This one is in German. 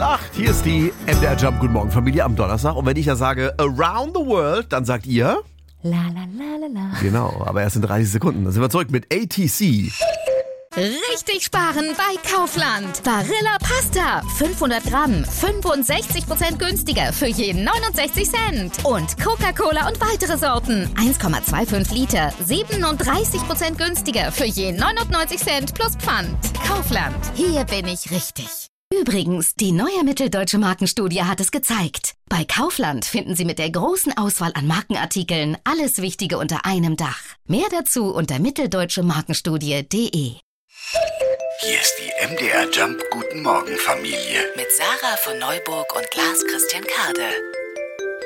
8. Hier ist die MDR Jump Guten Morgen Familie am Donnerstag. Und wenn ich ja sage Around the World, dann sagt ihr... La la la la la. Genau, aber erst in 30 Sekunden. Dann sind wir zurück mit ATC. Richtig sparen bei Kaufland. Barilla Pasta. 500 Gramm. 65% günstiger für jeden 69 Cent. Und Coca-Cola und weitere Sorten. 1,25 Liter. 37% günstiger für jeden 99 Cent plus Pfand. Kaufland. Hier bin ich richtig. Übrigens, die neue Mitteldeutsche Markenstudie hat es gezeigt. Bei Kaufland finden Sie mit der großen Auswahl an Markenartikeln alles Wichtige unter einem Dach. Mehr dazu unter mitteldeutschemarkenstudie.de. Hier ist die MDR Jump Guten Morgen Familie. Mit Sarah von Neuburg und Lars Christian Kade.